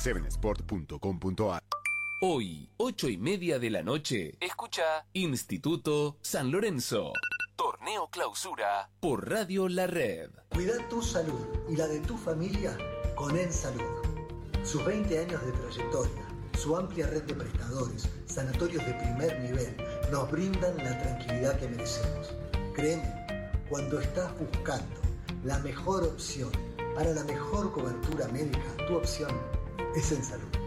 7sport.com.ar. Hoy, 8:30 de la noche, escucha Instituto San Lorenzo. Torneo Clausura por Radio La Red. Cuida tu salud y la de tu familia con EnSalud. Sus 20 años de trayectoria, su amplia red de prestadores, sanatorios de primer nivel, nos brindan la tranquilidad que merecemos. Créeme, cuando estás buscando la mejor opción para la mejor cobertura médica, tu opción es EnSalud.